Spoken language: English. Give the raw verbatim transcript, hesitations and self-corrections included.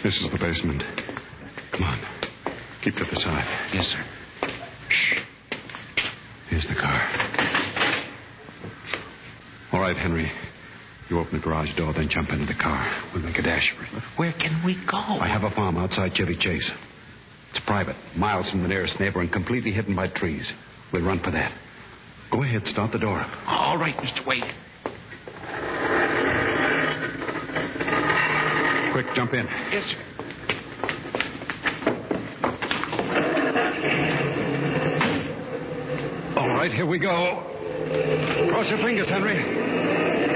This is the basement. Come on. Keep to the side. Yes, sir. Shh. Here's the car. All right, Henry. You open the garage door, then jump into the car. We'll make a dash for it. Where can we go? I have a farm outside Chevy Chase. It's private, miles from the nearest neighbor and completely hidden by trees. We'll run for that. Go ahead, start the door up. All right, Mister Wade. Quick, jump in. Yes, sir. All right, here we go. Cross your fingers, Henry.